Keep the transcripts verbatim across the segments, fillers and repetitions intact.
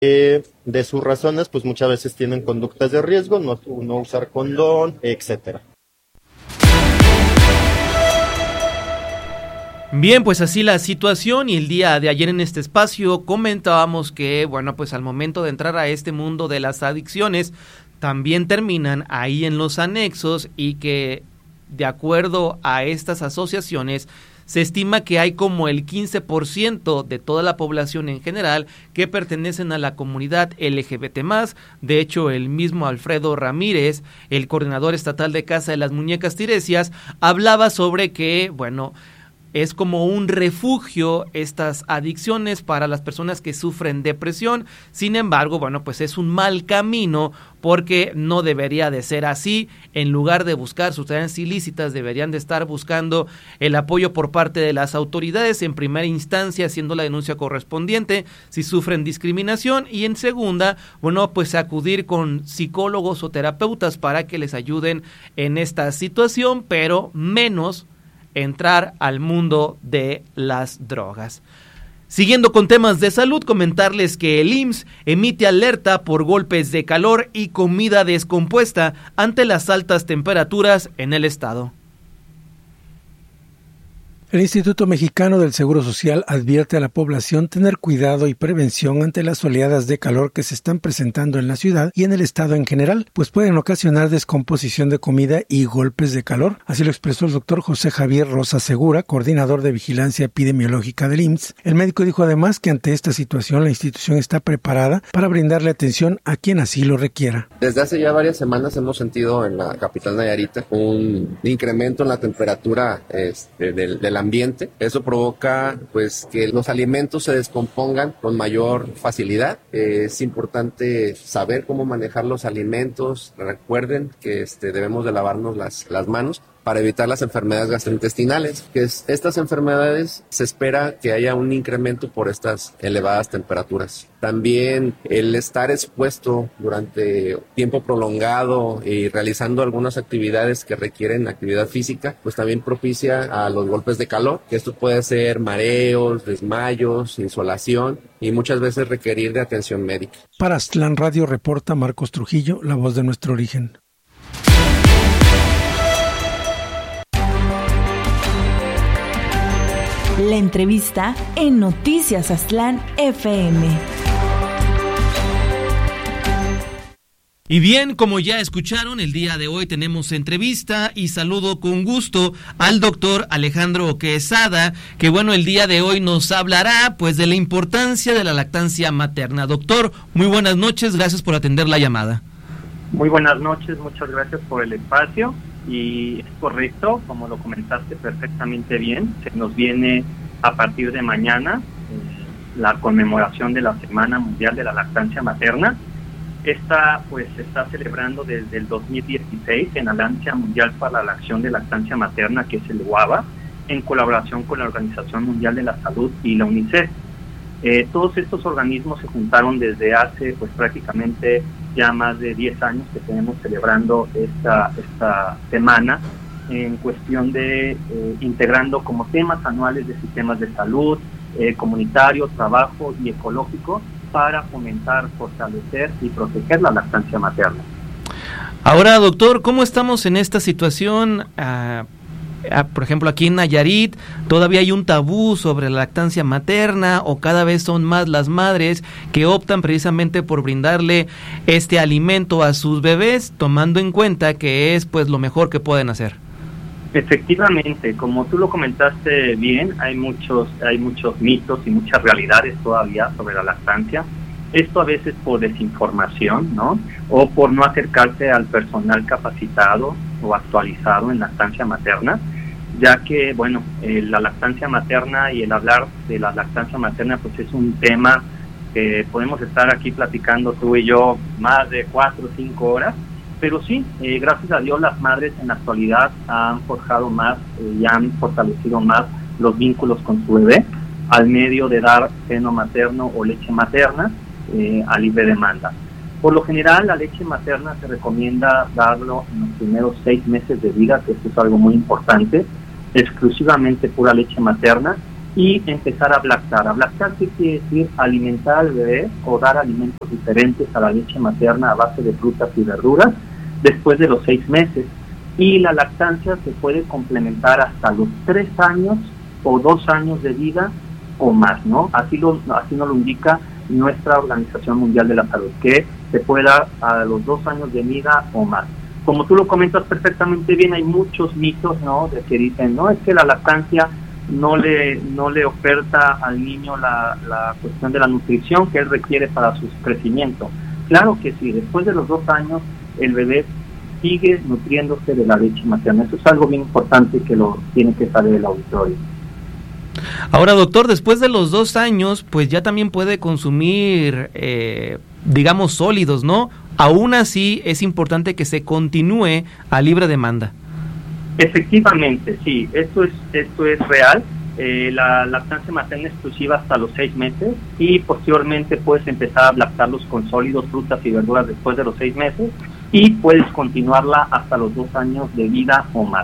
Eh, de sus razones, pues muchas veces tienen conductas de riesgo, no, no usar condón, etcétera. Bien, pues así la situación, y el día de ayer en este espacio comentábamos que, bueno, pues al momento de entrar a este mundo de las adicciones, también terminan ahí en los anexos, y que de acuerdo a estas asociaciones se estima que hay como el quince por ciento de toda la población en general que pertenecen a la comunidad L G B T más. De hecho, el mismo Alfredo Ramírez, el coordinador estatal de Casa de las Muñecas Tiresias, hablaba sobre que, bueno, es como un refugio estas adicciones para las personas que sufren depresión. Sin embargo, bueno, pues es un mal camino, porque no debería de ser así. En lugar de buscar sustancias ilícitas, deberían de estar buscando el apoyo por parte de las autoridades, en primera instancia haciendo la denuncia correspondiente si sufren discriminación, y en segunda, bueno, pues acudir con psicólogos o terapeutas para que les ayuden en esta situación, pero menos entrar al mundo de las drogas. Siguiendo con temas de salud, comentarles que el I M S S emite alerta por golpes de calor y comida descompuesta ante las altas temperaturas en el estado. El Instituto Mexicano del Seguro Social advierte a la población tener cuidado y prevención ante las oleadas de calor que se están presentando en la ciudad y en el estado en general, pues pueden ocasionar descomposición de comida y golpes de calor. Así lo expresó el doctor José Javier Rosa Segura, coordinador de vigilancia epidemiológica del I M S S. El médico dijo además que ante esta situación la institución está preparada para brindarle atención a quien así lo requiera. Desde hace ya varias semanas hemos sentido en la capital Nayarita un incremento en la temperatura este, del, del ambiente. Eso provoca pues que los alimentos se descompongan con mayor facilidad. Eh, es importante saber cómo manejar los alimentos. Recuerden que este, debemos de lavarnos las, las manos para evitar las enfermedades gastrointestinales, que es, estas enfermedades se espera que haya un incremento por estas elevadas temperaturas. También el estar expuesto durante tiempo prolongado y realizando algunas actividades que requieren actividad física, pues también propicia a los golpes de calor, que esto puede ser mareos, desmayos, insolación y muchas veces requerir de atención médica. Para Aztlán Radio reporta Marcos Trujillo, la voz de nuestro origen. La entrevista en Noticias Aztlán F M. Y bien, como ya escucharon, el día de hoy tenemos entrevista y saludo con gusto al doctor Alejandro Quesada, que bueno, el día de hoy nos hablará pues de la importancia de la lactancia materna. Doctor, muy buenas noches, gracias por atender la llamada. Muy buenas noches, muchas gracias por el espacio. Y es correcto, como lo comentaste perfectamente bien, se nos viene a partir de mañana eh, la conmemoración de la Semana Mundial de la Lactancia Materna. Esta pues se está celebrando desde el dos mil dieciséis en la Alianza Mundial para la Acción de Lactancia Materna, que es el U A B A, en colaboración con la Organización Mundial de la Salud y la UNICEF. Eh, todos estos organismos se juntaron desde hace pues prácticamente ya más de diez años que tenemos celebrando esta, esta semana en cuestión de eh, integrando como temas anuales de sistemas de salud, eh, comunitario, trabajo y ecológico para fomentar, fortalecer y proteger la lactancia materna. Ahora, doctor, ¿cómo estamos en esta situación? Uh... Por ejemplo, aquí en Nayarit todavía hay un tabú sobre la lactancia materna, o cada vez son más las madres que optan precisamente por brindarle este alimento a sus bebés, tomando en cuenta que es pues lo mejor que pueden hacer. Efectivamente, como tú lo comentaste bien, hay muchos hay muchos mitos y muchas realidades todavía sobre la lactancia. Esto a veces por desinformación, ¿no? O por no acercarse al personal capacitado o actualizado en lactancia materna, ya que, bueno, eh, la lactancia materna y el hablar de la lactancia materna, pues es un tema que podemos estar aquí platicando tú y yo más de cuatro o cinco horas, pero sí, eh, gracias a Dios las madres en la actualidad han forjado más eh, y han fortalecido más los vínculos con su bebé al medio de dar seno materno o leche materna eh, a libre demanda. Por lo general, la leche materna se recomienda darlo en los primeros seis meses de vida, que esto es algo muy importante, exclusivamente pura leche materna, y empezar a lactar. A lactar, ¿qué quiere decir? Alimentar al bebé o dar alimentos diferentes a la leche materna a base de frutas y verduras después de los seis meses. Y la lactancia se puede complementar hasta los tres años o dos años de vida o más, ¿no? Así lo, así nos lo indica nuestra Organización Mundial de la Salud, que se puede dar a los dos años de vida o más. Como tú lo comentas perfectamente bien, hay muchos mitos, ¿no? De que dicen, no, es que la lactancia no le no le oferta al niño la, la cuestión de la nutrición que él requiere para su crecimiento. Claro que sí, después de los dos años el bebé sigue nutriéndose de la leche materna. Eso es algo bien importante que lo tiene que saber el auditorio. Ahora, doctor, después de los dos años, pues ya también puede consumir, eh, digamos, sólidos, ¿no? Aún así, es importante que se continúe a libre demanda. Efectivamente, sí, esto es esto es real. Eh, la lactancia materna exclusiva hasta los seis meses y posteriormente puedes empezar a lactarlos con sólidos, frutas y verduras después de los seis meses y puedes continuarla hasta los dos años de vida o más.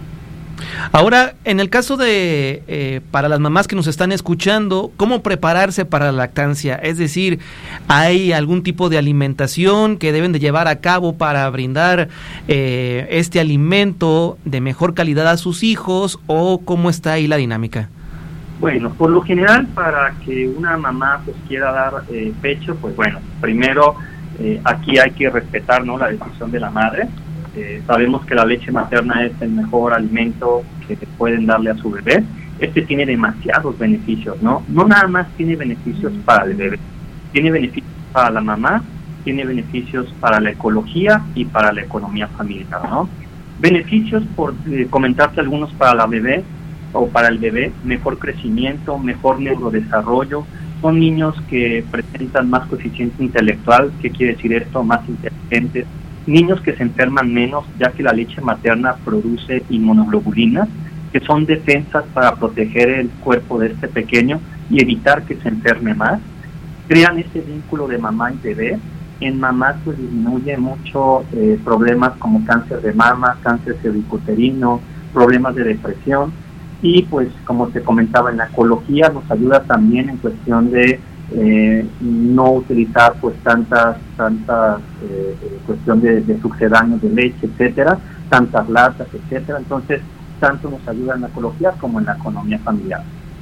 Ahora, en el caso de, eh, para las mamás que nos están escuchando, ¿cómo prepararse para la lactancia? Es decir, ¿hay algún tipo de alimentación que deben de llevar a cabo para brindar eh, este alimento de mejor calidad a sus hijos o cómo está ahí la dinámica? Bueno, por lo general, para que una mamá pues quiera dar eh, pecho, pues bueno, primero eh, aquí hay que respetar, ¿no?, la decisión de la madre. Eh, sabemos que la leche materna es el mejor alimento que pueden darle a su bebé. Este tiene demasiados beneficios, ¿no? No nada más tiene beneficios para el bebé, tiene beneficios para la mamá, tiene beneficios para la ecología y para la economía familiar, ¿no? Beneficios, por eh, comentarte algunos para la bebé o para el bebé: mejor crecimiento, mejor neurodesarrollo. Son niños que presentan más coeficiente intelectual. ¿Qué quiere decir esto? Más inteligentes. Niños que se enferman menos, ya que la leche materna produce inmunoglobulinas, que son defensas para proteger el cuerpo de este pequeño y evitar que se enferme más. Crean ese vínculo de mamá y bebé. En mamá pues disminuye mucho eh, problemas como cáncer de mama, cáncer cervicuterino, problemas de depresión. Y pues, como te comentaba, en la ecología nos ayuda también en cuestión de Eh, no utilizar pues tantas tantas eh, cuestión de, de sucedáneos de leche, etcétera, tantas latas, etcétera. Entonces, tanto nos ayuda en la ecología como en la economía familiar.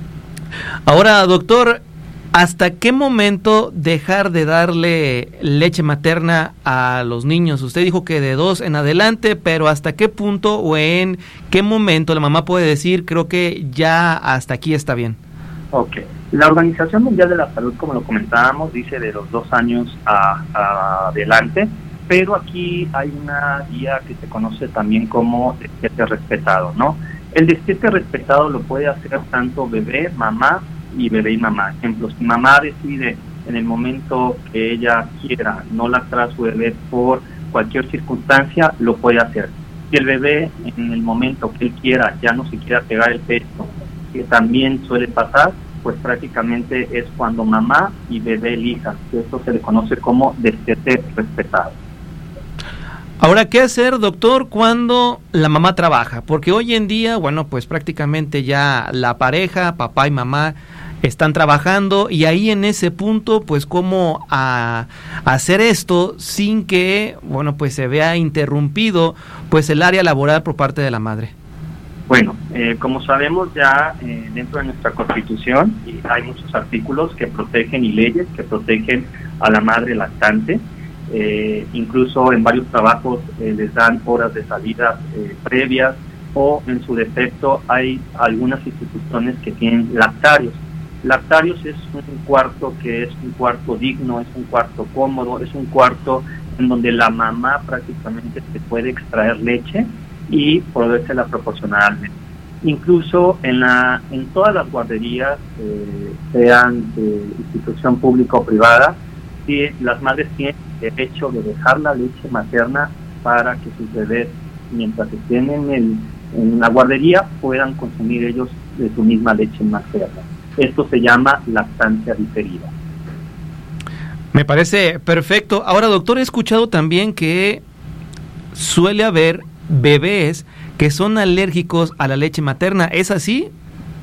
Ahora, doctor, ¿hasta qué momento dejar de darle leche materna a los niños? Usted dijo que de dos en adelante, pero ¿hasta qué punto o en qué momento la mamá puede decir, creo que ya hasta aquí está bien? Ok. La Organización Mundial de la Salud, como lo comentábamos, dice de los dos años a, a adelante, pero aquí hay una guía que se conoce también como destete respetado, ¿no? El destete respetado lo puede hacer tanto bebé, mamá y bebé y mamá. Ejemplo, si mamá decide en el momento que ella quiera no lactar a su bebé por cualquier circunstancia, lo puede hacer. Si el bebé en el momento que él quiera ya no se quiera pegar el pecho, que también suele pasar, pues prácticamente es cuando mamá y bebé elijan. Esto se le conoce como destete respetado. Ahora, ¿qué hacer, doctor, cuando la mamá trabaja? Porque hoy en día, bueno, pues prácticamente ya la pareja, papá y mamá, están trabajando y ahí en ese punto, pues cómo a, a hacer esto sin que, bueno, pues se vea interrumpido pues el área laboral por parte de la madre. Bueno, eh, como sabemos ya eh, dentro de nuestra Constitución hay muchos artículos que protegen y leyes que protegen a la madre lactante. Eh, incluso en varios trabajos eh, les dan horas de salida eh, previas, o en su defecto hay algunas instituciones que tienen lactarios. Lactarios es un cuarto que es un cuarto digno, es un cuarto cómodo, es un cuarto en donde la mamá prácticamente se puede extraer leche y podérsela proporcionalmente. Incluso en la en todas las guarderías, eh, sean de institución pública o privada, sí, las madres tienen derecho de dejar la leche materna para que sus bebés, mientras estén en, el, en la guardería, puedan consumir ellos de su misma leche materna. Esto se llama lactancia diferida. Me parece perfecto. Ahora, doctor, he escuchado también que suele haber bebés que son alérgicos a la leche materna. ¿Es así?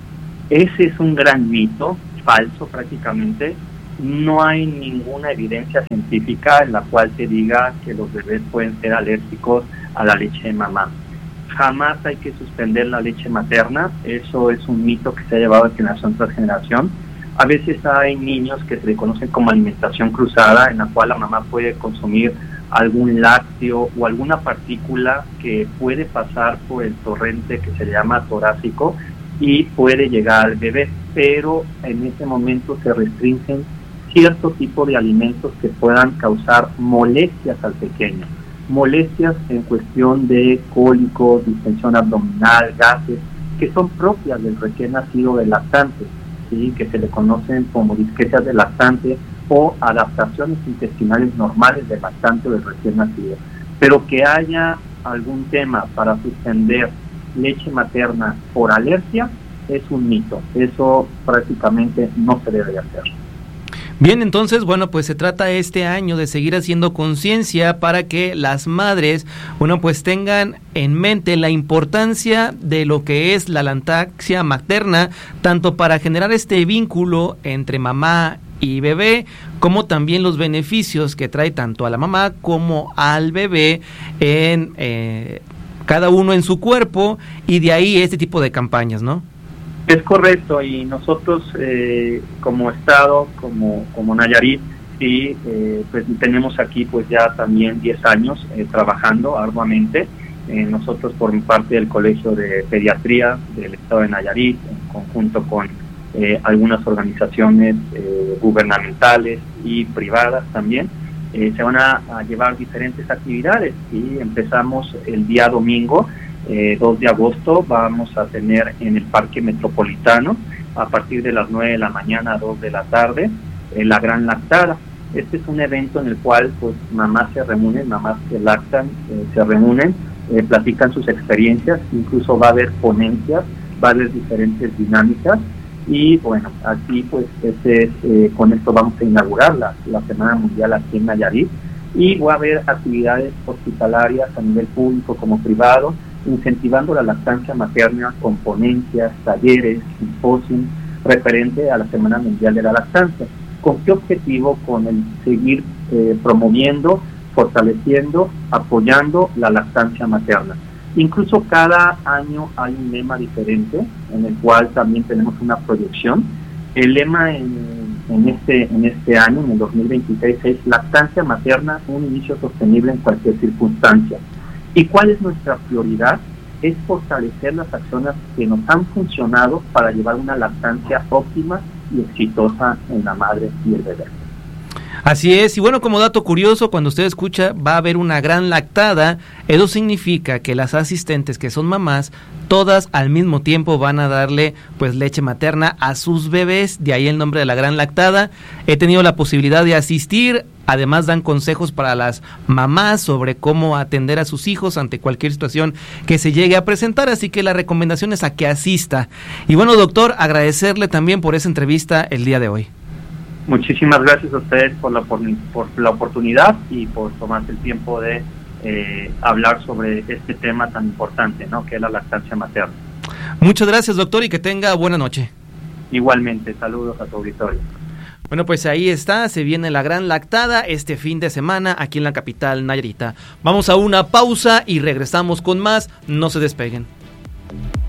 Ese es un gran mito, falso prácticamente. No hay ninguna evidencia científica en la cual se diga que los bebés pueden ser alérgicos a la leche de mamá. Jamás hay que suspender la leche materna, eso es un mito que se ha llevado de generación tras generación. A veces hay niños que se le conocen como alimentación cruzada, en la cual la mamá puede consumir algún lácteo o alguna partícula que puede pasar por el torrente que se llama torácico y puede llegar al bebé, pero en ese momento se restringen cierto tipo de alimentos que puedan causar molestias al pequeño. Molestias en cuestión de cólicos, distensión abdominal, gases, que son propias del recién nacido del lactante, ¿sí? Que se le conocen como disquesias del lactante o adaptaciones intestinales normales del lactante o del recién nacido. Pero que haya algún tema para suspender leche materna por alergia es un mito. Eso prácticamente no se debe hacer. Bien, entonces, bueno, pues se trata este año de seguir haciendo conciencia para que las madres, bueno, pues tengan en mente la importancia de lo que es la lactancia materna, tanto para generar este vínculo entre mamá y bebé, como también los beneficios que trae tanto a la mamá como al bebé en eh, cada uno en su cuerpo, y de ahí este tipo de campañas, ¿no? Es correcto, y nosotros eh, como Estado, como, como Nayarit, sí, eh, pues tenemos aquí pues ya también diez años eh, trabajando arduamente. Eh, nosotros por parte del Colegio de Pediatría del Estado de Nayarit, en conjunto con eh, algunas organizaciones eh, gubernamentales y privadas también, eh, se van a, a llevar diferentes actividades, y empezamos el día domingo, Eh, dos de agosto, vamos a tener en el Parque Metropolitano, a partir de las nueve de la mañana a dos de la tarde, eh, la Gran Lactada. Este es un evento en el cual pues mamás se reúnen, mamás que lactan, eh, se reúnen, eh, platican sus experiencias, incluso va a haber ponencias, va a haber diferentes dinámicas, y bueno, aquí pues este es, eh, con esto vamos a inaugurar la, la Semana Mundial aquí en Nayarit, y va a haber actividades hospitalarias a nivel público como privado, incentivando la lactancia materna con ponencias, talleres, simposios referente a la Semana Mundial de la Lactancia. ¿Con qué objetivo? Con el seguir eh, promoviendo, fortaleciendo, apoyando la lactancia materna. Incluso cada año hay un lema diferente, en el cual también tenemos una proyección. El lema en, en, este, en este año, en el dos mil veintiséis, es lactancia materna, un inicio sostenible en cualquier circunstancia. ¿Y cuál es nuestra prioridad? Es fortalecer las acciones que nos han funcionado para llevar una lactancia óptima y exitosa en la madre y el bebé. Así es, y bueno, como dato curioso, cuando usted escucha va a haber una gran lactada, eso significa que las asistentes que son mamás, todas al mismo tiempo van a darle pues leche materna a sus bebés, de ahí el nombre de la gran lactada. He tenido la posibilidad de asistir, además dan consejos para las mamás sobre cómo atender a sus hijos ante cualquier situación que se llegue a presentar, así que la recomendación es a que asista. Y bueno, doctor, agradecerle también por esa entrevista el día de hoy. Muchísimas gracias a ustedes por la, por, por la oportunidad y por tomarse el tiempo de eh, hablar sobre este tema tan importante, ¿no?, que es la lactancia materna. Muchas gracias, doctor, y que tenga buena noche. Igualmente, saludos a tu auditorio. Bueno, pues ahí está, se viene la gran lactada este fin de semana aquí en la capital nayarita. Vamos a una pausa y regresamos con más, no se despeguen.